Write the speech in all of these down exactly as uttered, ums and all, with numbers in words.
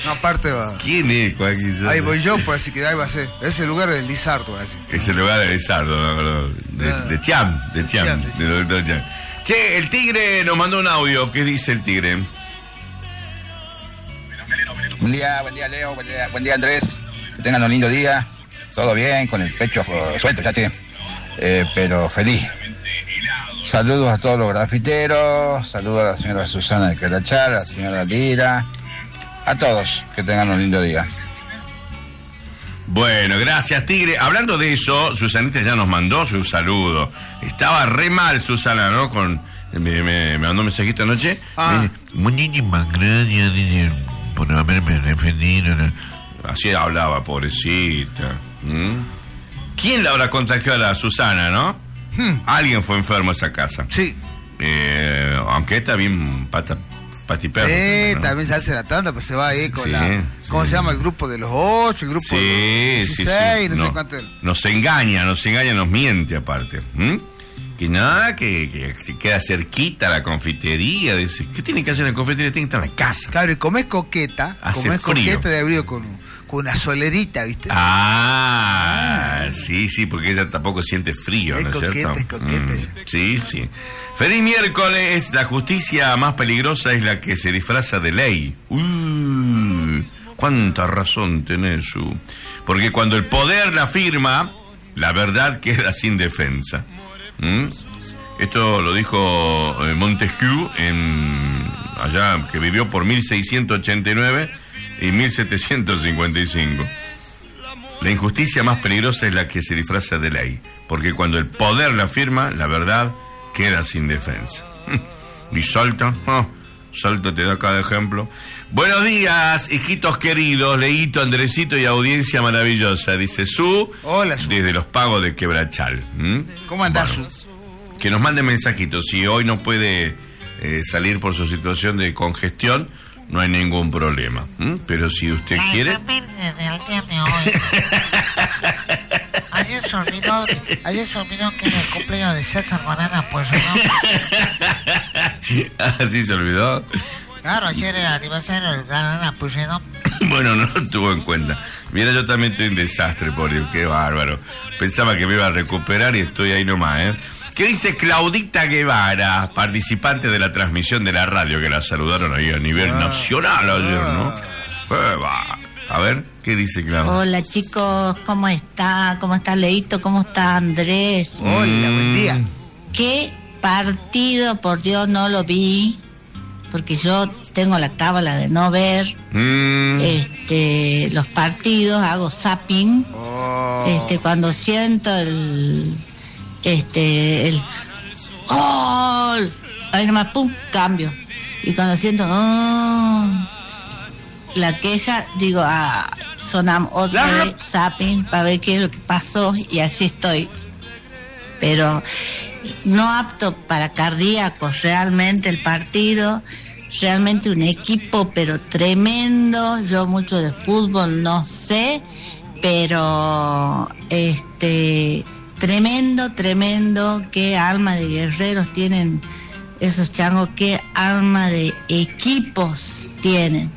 No, aparte va. ¿Quién es Joaquín Sosa? Ahí voy yo, pues así que ahí va a ser. Ese lugar del Lizardo, así. Ese lugar de Lizardo, ¿no? de, de Chiam, de Chiam, de doctor Chiam. Che, el tigre nos mandó un audio. ¿Qué dice el tigre? Buen día, buen día Leo, buen día, buen día Andrés. Que tengan un lindo día. Todo bien, con el pecho suelto, ya che. Eh, pero feliz. Saludos a todos los grafiteros, saludos a la señora Susana de Querachal, a la señora Lira, a todos, que tengan un lindo día. Bueno, gracias, Tigre. Hablando de eso, Susanita ya nos mandó su saludo. Estaba re mal Susana, ¿no? Con me, me, me mandó un mensajito anoche. Ah. Muchísimas gracias por haberme defendido. Así hablaba, pobrecita. ¿Mm? ¿Quién la habrá contagiado a Susana, no? Hmm. Alguien fue enfermo a esa casa. Sí. Eh, aunque está bien pata, patiperro. Sí, ¿no? también se hace la tanda, pues se va ahí con sí, la... sí. ¿Cómo se llama? El grupo de los ocho, el grupo sí, de los dieciséis, sí, sí. no, no sé cuánto. Nos engaña, nos engaña, nos miente aparte. ¿Mm? Que nada, que, que, que queda cerquita la confitería. Dice, ¿qué tiene que hacer en la confitería? Tiene que estar en la casa. Claro, y comés coqueta, Hace comés frío. coqueta de abrigo con, con una solerita, ¿viste? Ah, ah, sí, sí, porque ella tampoco siente frío, es ¿no es coqueta, cierto? Es coqueta, Mm, sí, sí. Feliz miércoles. La justicia más peligrosa es la que se disfraza de ley. Uy, cuánta razón tenés, su. Porque cuando el poder la firma, la verdad queda sin defensa. ¿Mm? Esto lo dijo eh, Montesquieu en allá, que vivió por mil seiscientos ochenta y nueve y mil setecientos cincuenta y cinco. La injusticia más peligrosa es la que se disfraza de ley, porque cuando el poder la firma, la verdad queda sin defensa. Y Salta, oh, Salta te da cada ejemplo. Buenos días, hijitos queridos, Leito, Andresito y audiencia maravillosa, dice Su. Hola, Su. Desde los pagos de Quebrachal. ¿Mm? ¿Cómo andás, Bueno, Su? que nos mande mensajitos. Si hoy no puede eh, salir por su situación de congestión, no hay ningún problema. ¿Mm? Pero si usted quiere... Del día de hoy. Ayer se olvidó, ayer se olvidó que era el cumpleaños de César Banana, pues, ¿no? ¿Así se olvidó? Claro, ayer era el aniversario del Banana, pues, ¿no? Bueno, no lo tuvo en cuenta. Mira, yo también estoy en desastre, por Dios, qué bárbaro. Pensaba que me iba a recuperar y estoy ahí nomás, ¿eh? ¿Qué dice Claudita Guevara, participante de la transmisión de la radio, que la saludaron ahí a nivel ah, nacional ayer, ¿no? Ah. A ver, ¿qué dice Claudia? Hola chicos, ¿cómo está? ¿Cómo está Leito? ¿Cómo está Andrés? Hola, mm. buen día. ¿Qué partido, por Dios, no lo vi? Porque yo tengo la cábala de no ver mm. este los partidos, hago zapping. Oh. Este, cuando siento el este el ¡gol! Ahí nomás, pum, cambio. Y cuando siento oh, la queja, digo, ah, sonamos otra vez, zapping, para ver qué es lo que pasó, y así estoy. Pero no apto para cardíacos realmente el partido, realmente un equipo, pero tremendo. Yo mucho de fútbol no sé, pero este tremendo, tremendo, qué alma de guerreros tienen esos changos, qué alma de equipos tienen.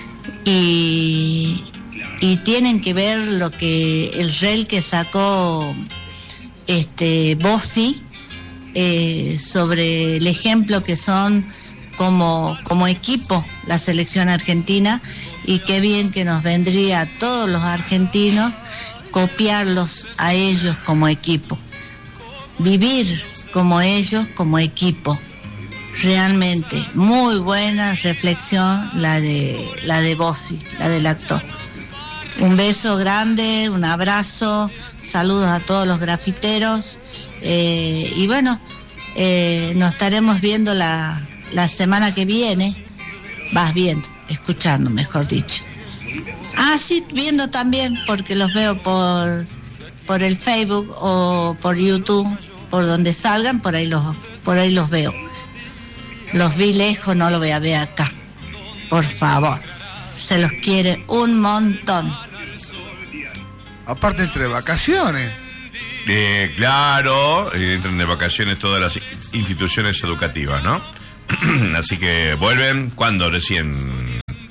Y, y tienen que ver lo que el rel que sacó este Bossi eh, sobre el ejemplo que son como, como equipo la selección argentina, y qué bien que nos vendría a todos los argentinos copiarlos a ellos como equipo, vivir como ellos como equipo. Realmente muy buena reflexión la de la de Bossi, la del actor. Un beso grande, un abrazo, saludos a todos los grafiteros, eh, y bueno, eh, nos estaremos viendo la, la semana que viene. Vas viendo, escuchando, mejor dicho. Ah, sí, viendo también, porque los veo por por el Facebook o por YouTube, por donde salgan, por ahí los por ahí los veo. Los vi lejos, no lo voy a ver acá. Por favor. Se los quiere un montón. Aparte, entre vacaciones. Eh, claro, entran de vacaciones todas las instituciones educativas, ¿no? Así que vuelven, ¿cuándo? Recién.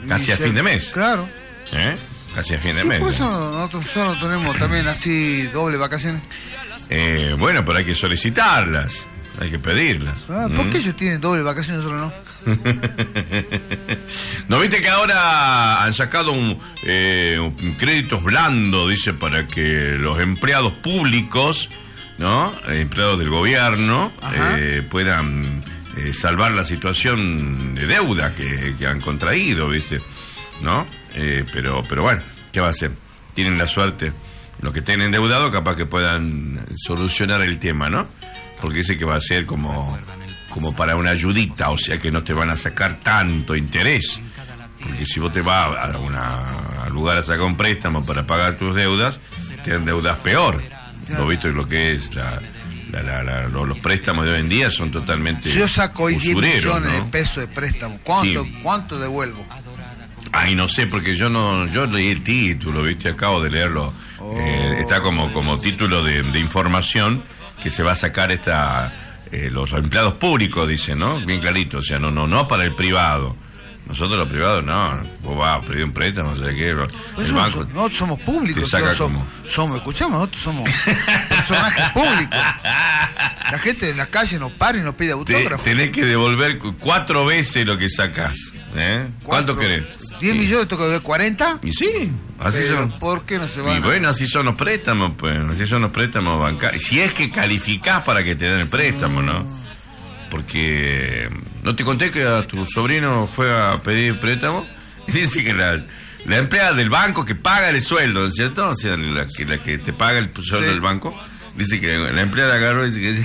Casi a fin de mes. Claro. ¿Eh? Casi a fin de Sí, mes. por ¿eh? eso nosotros solo tenemos también así doble vacaciones. Eh, bueno, pero hay que solicitarlas, hay que pedirlas. Ah, ¿por ¿Mm? qué ellos tienen doble vacaciones y nosotros no? ¿No viste que ahora han sacado un, eh, un créditos blandos, dice, para que los empleados públicos, ¿no? Empleados del gobierno, eh, puedan eh, salvar la situación de deuda que, que han contraído, ¿viste? ¿No? Eh, pero, pero bueno, ¿qué va a hacer? Tienen la suerte. Los que estén endeudados capaz que puedan solucionar el tema, ¿no? Porque dice que va a ser como, como para una ayudita, o sea que no te van a sacar tanto interés. Porque si vos te vas a una, al lugar a sacar un préstamo para pagar tus deudas, te endeudas peor. ¿Lo visto? Lo que es la, la, la, la, los, los préstamos de hoy en día son totalmente Si yo saco hoy diez usureros, millones ¿no? de pesos de préstamo, ¿cuánto, Sí. ¿cuánto devuelvo? Ay, no sé, porque yo no, yo leí el título, viste, acabo de leerlo. Oh. Eh, está como, como título de, de información que se va a sacar esta, eh, los empleados públicos, dice, ¿no? Bien clarito, o sea, no, no, no para el privado. Nosotros los privados, no, vos vas a pedir un préstamo, no sé qué, el Pues banco nosotros, nosotros somos públicos, te saca nosotros somos, como- somos, escuchamos, nosotros somos personajes públicos. La gente en la calle nos para y nos pide te, autógrafo. tenés que devolver cu- cuatro veces lo que sacás, ¿eh? ¿Cuánto Cuatro- querés? diez millones tengo que devolver cuarenta. Y sí, así Pero, son. ¿por qué no se van Y a- bueno, así son los préstamos, pues, así son los préstamos bancarios. Si es que calificás para que te den el préstamo, ¿no? Porque, ¿no te conté que a tu sobrino fue a pedir préstamo? Y dice que la, la empleada del banco que paga el sueldo, ¿no es cierto? O sea, la que, la que te paga el sueldo Sí. del banco, dice que la empleada agarró y dice que...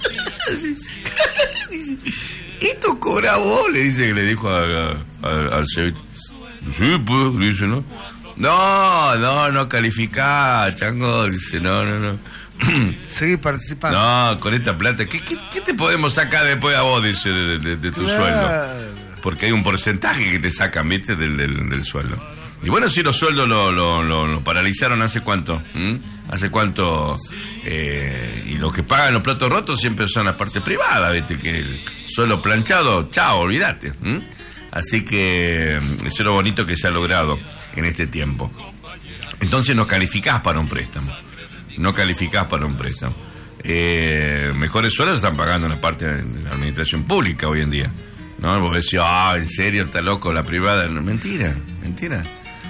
dice, ¿esto cobra vos? Le dice que le dijo a, a- a- al cebito. Sí, pues, dice, ¿no? No, no, no calificá, chango, dice, no, no, no. Seguir participando. No, con esta plata, ¿qué, qué, qué te podemos sacar después a vos, dice, de, de- de tu Claro. sueldo? Porque hay un porcentaje que te sacan, ¿viste? Del, del, del sueldo. Y bueno, si los sueldos lo, lo, lo, lo paralizaron hace cuánto, ¿m? Hace cuánto, eh, y los que pagan los platos rotos siempre son la parte privada, ¿viste? Que el sueldo planchado, chao, olvídate. ¿m? Así que eso es lo bonito que se ha logrado en este tiempo. Entonces no calificás para un préstamo. No calificás para un préstamo. Eh, mejores sueldos están pagando en la parte de la administración pública hoy en día. ¿No? Vos decís, ah, ¿en serio está loco la privada? No, mentira, mentira.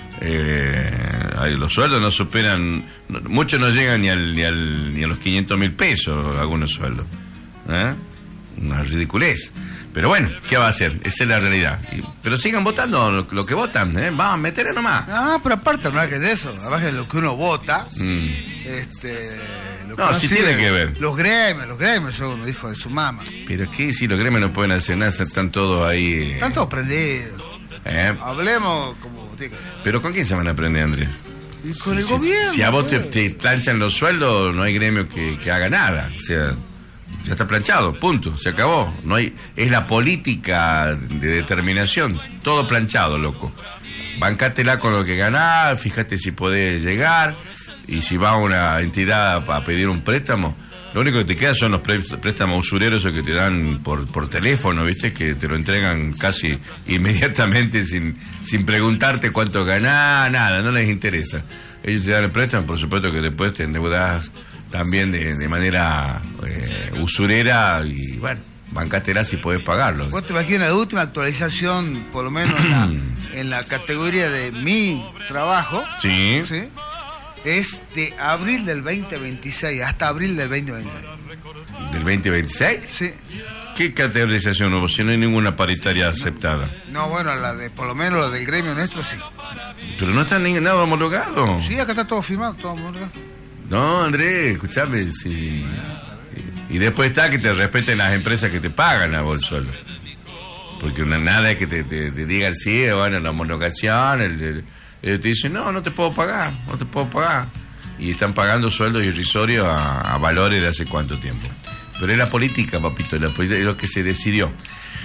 Eh, ay, los sueldos no superan, no, muchos no llegan ni, al, ni, al, ni a los quinientos mil pesos algunos sueldos. ¿Eh? Una ridiculez. Pero bueno, ¿qué va a hacer? Esa es la realidad. Y- pero sigan votando lo, lo que votan, ¿eh? Vamos a meterle nomás. Ah, pero aparte, no que de eso, además de lo que uno vota, Mm. este... lo No, uno sí sigue, tiene que ver. Los gremios, los gremios son uno hijo de su mamá. Pero qué, si los gremios no pueden hacer nada, están todos ahí. eh, Están todos prendidos. ¿eh? Hablemos como tiene que ser. Pero ¿con quién se van a aprender, Andrés? Y con el Si- gobierno. Si a vos te, pues. te planchan los sueldos, no hay gremio que, que haga nada. O sea, ya está planchado, punto, se acabó. No hay, es la política de determinación, todo planchado, loco. Bancátela con lo que ganás, fíjate si podés llegar, y si va a una entidad a, a pedir un préstamo, lo único que te queda son los pré- préstamos usureros esos que te dan por, por teléfono, ¿viste? Que te lo entregan casi inmediatamente sin, sin preguntarte cuánto ganás, nada, no les interesa. Ellos te dan el préstamo, por supuesto que después te endeudas también de, de manera eh, usurera y bueno, bancátela si podés pagarlo. Vos te imaginas la última actualización, por lo menos en la, en la categoría de mi trabajo, Sí. ¿sí? Es de abril del veinte veintiséis hasta abril del veinte veintiséis. ¿Del veinte veintiséis? Sí. ¿Qué categorización hubo? Si no hay ninguna paritaria aceptada. No, bueno, la de, por lo menos la del gremio nuestro sí. Pero no está ni nada homologado. Sí, acá está todo firmado, todo homologado. No, Andrés, escúchame, sí. Y después está que te respeten las empresas que te pagan a vos el sueldo. Porque una, nada es que te, te, te diga el sí, bueno, la homologación, el, el- ellos te dicen, no, no te puedo pagar, no te puedo pagar. Y están pagando sueldos irrisorios a, a valores de hace cuánto tiempo. Pero es la política, papito, la política es lo que se decidió.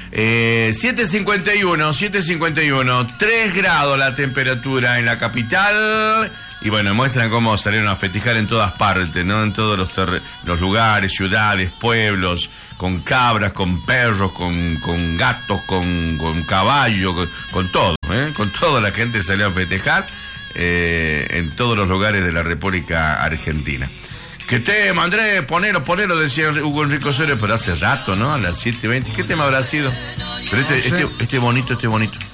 Eh, siete cincuenta y uno, siete cincuenta y uno, tres grados la temperatura en la capital. Y bueno, muestran cómo salieron a festejar en todas partes, ¿no? En todos los, ter- los lugares, ciudades, pueblos, con cabras, con perros, con, con gatos, con, con caballos, con, con todo, ¿eh? Con todo la gente salió a festejar eh, en todos los lugares de la República Argentina. ¿Qué tema, Andrés? Ponelo, ponelo, decía Hugo Enrico Cero, pero hace rato, ¿no? A las siete veinte. ¿Qué tema habrá sido? Pero este, este, este bonito, este bonito.